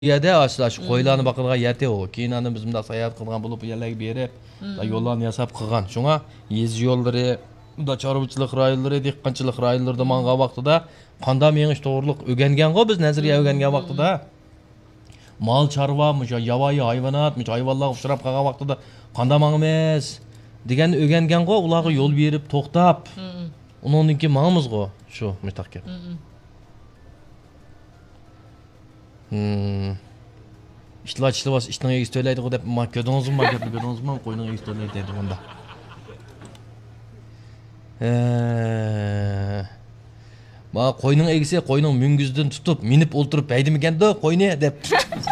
Yerdə aslında qoylarını bakılğan yerdə o. Keyin anı bizim də sayahat qılğan bulub yerlərə berib, da yollarını yasap qılğan. Şuna yez yolları, da çarpıçılıq rayonları, dehqançılıq rayonlarında manğa vaqtida qanda meğiş doğruluq ögəngan qo biz nəziriyə ögəngan vaqtida. Mal çarvamış, yavayi hayvanatmış, hayvanlar uçurab qalğan vaqtida qanda mağımız degan ögəngan qo, ularga yol berib to'xtab. Ondan ki mağımız qo, şu mütaqib. İştilaçlı işten egisi söyleydi o da gördünüz mü gördünüz mü koyunun egisi söyleydi dedi onda. Ma koyunun egisi koyunun müngüzden tutup minip olturup beydimiken de koyunu dep.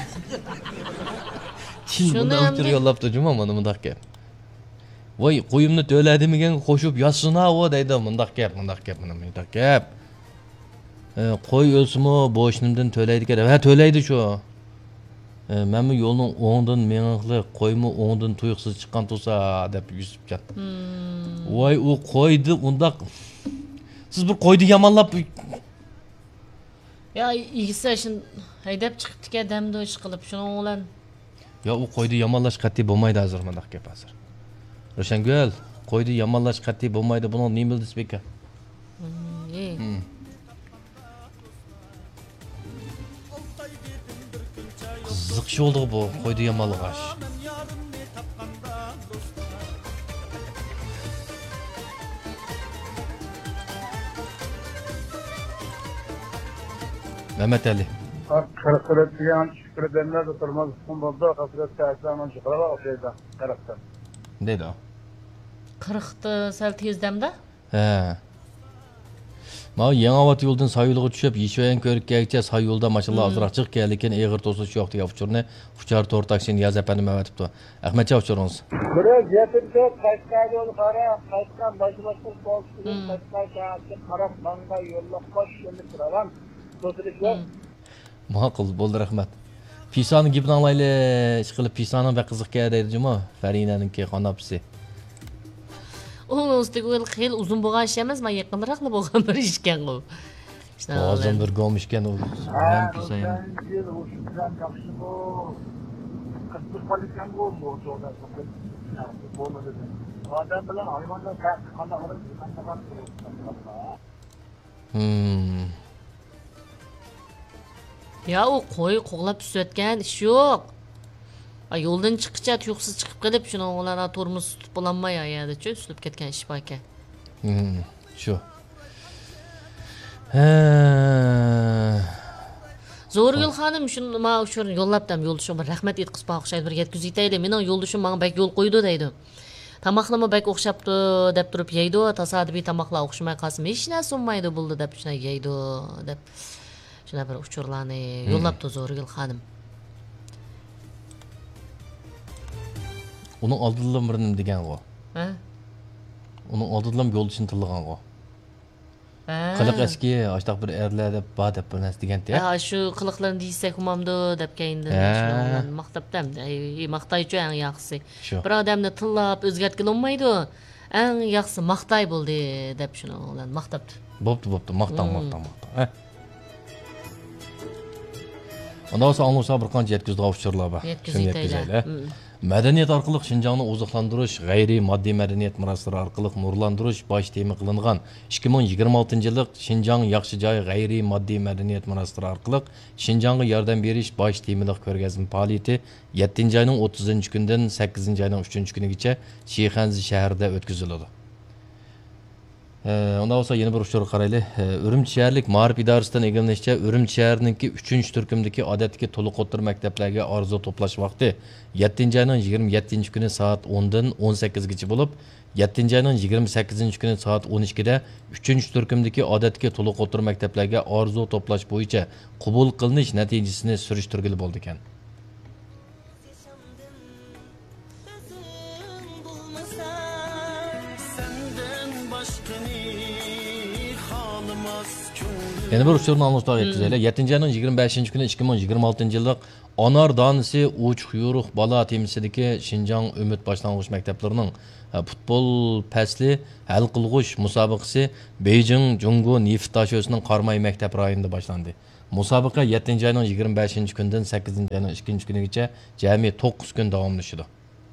Şimdi bunu ötürü yollaptı cuma mı mındak gap. Vay koyumunu töledimiken koşup yatsına o deydi mındak gap. Koy ölsün mü boşunumdan töleydi ki. Ha töleydi şu. Mənim yolun oğundan meğinqli koymu oğundan tuyuqsuz çıkan tusa dep yüzüp jattı. Vay o koydu undaq. Siz bir koydu yamanlap. Ya ikisi şimdi haydap çıktı ki demde o iş kılıp şunu oğlan. Ya o koydu yamanlaş qat'i bo'lmaydi hazır mındaq gap hazır. Roşangöl koydu yamanlaş qat'i bo'lmaydi bunu ne bildiniz peki? Қызық şey oldu bu koydu yamalı ağaç. Mehmet Ali. Kırıkırık diyen şükür edenler de durmaz. Bunda kafiret tersinden çıkara bak o şeyden. Kırıktan. Neydi o? Kırıktı sel tez demde? He. Ma Yangavat yoldan sayılığı düşüp Yeşoyan körükkeğiçe say yolda maşallah azırak çık gelirken eğir tosuş yok diye uçurunu uçar tortak şimdi yaz efendim evetipti. Ahmetçe uçurunuz. Biraz yetimse kaçkar yol kara, kaçkan başıbaşın kolsuzun kaçkar kağıtçı karap manga yolla koş şimdi sıralan. Tutuluş yok. Maqul bo'ldi rahmat. Pisani gibini alayli, ishqilib pisani va qiziq keladi juma. Farinaninki qonapsi. Onun üstü xeyli uzun bo'lgan ish emas, men yaqinroq bo'lgan bir ish ekan u. Hozir bir golmishkan u. Ham pisani. Kıstık polisyen bu orada. Adam bilen hayvanlar kandaları Ya o koy qo'g'lab tusayotgan ish yo'q. Yo'ldan chiqcha tuyuqsiz chiqib kelib shuni o'g'lan tormoz tutib bo'lolmay ayadi-chi, uslub ketgan ish bor ekan. Shu. Zo'rgul xonim shuni men o'sha yo'llabdam yo'ldoshim rahmat aytqizib o'xshaydi bir yetkazib aytayli. Mening yo'ldoshim menga bak yo'l qo'ydi deydi. Tamoqlama bak o'xshabdi deb turib yeydi, tasodifiy tamoqlar o'xshamay qolsin. Hech narsa olmaydi bo'ldi deb shuna yeydi deb. Shuna bir uchurlarni yo'llabdi Zo'rgul xonim. Onun aldılan birini degan o. Ha? Onun aldılan yo'ldoshini tilgan o. Qiliq eski ashtaq bir erlar deb ba deb bir narsa degan-da. Ha, shu qiliqlarni deysak umamdi deb keyindi. Maqtabdam, maqtaychi eng yaxshisi. Bir odamni tillab o'zgartgil olmaydi. Eng yaxshisi maqtay bo'ldi deb shuni ular maqtabdi. Bo'pti, maqtan. Ondan sonra anlısa bir qancha yetkizdi avşırlar bak. Yetkizaylar. Madaniyat orqali Şinjanni oziqlantirish, g'ayri moddiy madaniyat meroslari orqali nurlantirish bosh tema qilingan 2026-yillik Şinjan yaxshi joy g'ayri moddiy madaniyat meroslari orqali Şinjanga yordam berish bosh temalik ko'rgazma faoliyati 7-oyning 30-kundan 8-oyning 3-kunigacha Shixanzi shahrida o'tkaziladi. Ondan sonra yeni bir uçur qaraylı. Ürümçi şəhərlik Ma'rif İdarəsindən egilinishçe Ürümçi şəhərindeki 3-cü türkümdeki adetki toluq otur məktəblərə arzu toplaş vaxtı 7-ayının 27-ci günü saat 10-dan 18-gacha bo'lib, 7-ayının 28-ci günü saat 12-də 3-cü türkümdeki adetki toluq otur məktəblərə arzu toplaş bo'yicha qabul qilinish natijasini surishtirgili bo'ldi ekan. Yeni bir uçurun anonslar yetkizeli. 7-ayının 25-ci günü 2026-yıllık Anar Danisi Uçuq Yoruq Bala temisideki Şinjan Ümit Başlangıç Məktəblərinin futbol pəsli həll qılğış müsabiqəsi Beijing Jungu Neft Daşösünün Qarmay Məktəb rayonunda başlandı. Musobaqa 7 ayning 25 kunidan 8 ayning 2 kunigacha jami 9 kun davomlashadi.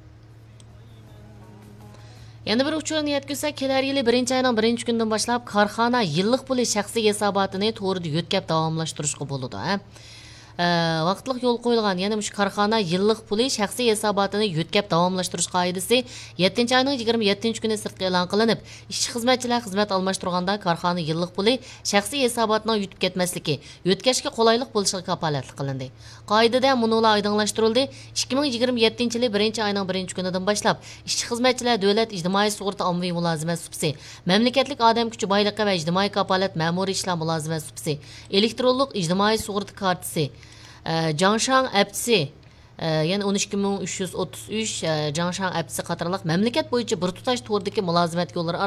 Yana bir uçurunu yetkizsek, kelar yili 1 ayning 1 kunidan boshlab korxona yillik puli shaxsiy hisobotini to'g'rida yo'tkab davomlashtirishga bo'ladi. Vaqtliq yo'l qo'yilgan, ya'ni shu korxona yillik puli shaxsiy hisobotini yo'tkab davomlashtirish qoidasi 7 ayning 27 kuni sirtqa e'lon qilinib, ishchi xizmatchilar xizmat almashtirganda korxona yillik puli shaxsiy hisobotining yutib ketmasligi, yo'tkashga qulaylik bo'lishiga kafolatli qilindi. Qoidada munolar oydinlashtirildi. 2027 yili 1 ayning 1 kunidan boshlab ishchi xizmatchilar davlat ijtimoiy sug'urta ommaviy mulozimat subsi, mamlakatlik odam kuchi boyligi va ijtimoiy kafolat ma'muriy ishlar mulozimat subsi, elektronlik ijtimoiy sug'urta kartasi, Janshan Apsi, yani 12333 Janshan Apsi qatorliq mamlakat bo'yicha bir tutash to'rdagi mulozimat yo'llari